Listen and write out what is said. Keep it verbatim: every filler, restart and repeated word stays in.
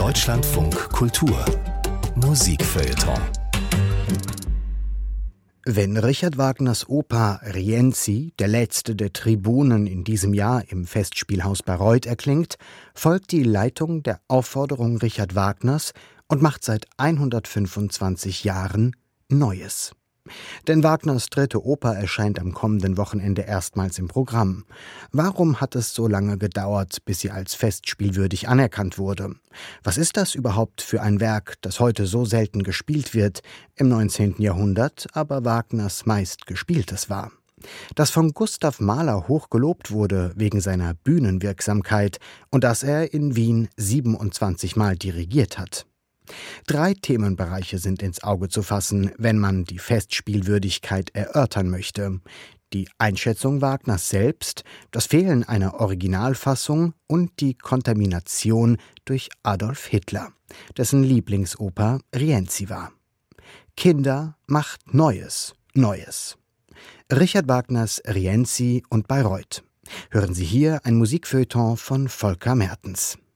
Deutschlandfunk Kultur Musikfeuilleton. Wenn Richard Wagners Oper Rienzi, der letzte der Tribunen, in diesem Jahr im Festspielhaus Bayreuth erklingt, folgt die Leitung der Aufforderung Richard Wagners und macht seit hundertfünfundzwanzig Jahren Neues. Denn Wagners dritte Oper erscheint am kommenden Wochenende erstmals im Programm. Warum hat es so lange gedauert, bis sie als festspielwürdig anerkannt wurde? Was ist das überhaupt für ein Werk, das heute so selten gespielt wird, im neunzehnten Jahrhundert aber Wagners meistgespieltes war? Das von Gustav Mahler hoch gelobt wurde wegen seiner Bühnenwirksamkeit und das er in Wien siebenundzwanzig Mal dirigiert hat. Drei Themenbereiche sind ins Auge zu fassen, wenn man die Festspielwürdigkeit erörtern möchte. Die Einschätzung Wagners selbst, das Fehlen einer Originalfassung und die Kontamination durch Adolf Hitler, dessen Lieblingsoper Rienzi war. Kinder macht Neues, Neues. Richard Wagners Rienzi und Bayreuth. Hören Sie hier ein Musikfeuilleton von Volker Mertens.